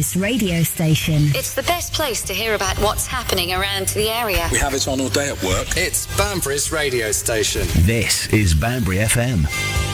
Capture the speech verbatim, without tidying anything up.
Banbury's radio station. It's the best place to hear about what's happening around the area. We have it on all day at work. It's Banbury's radio station. This is Banbury F M.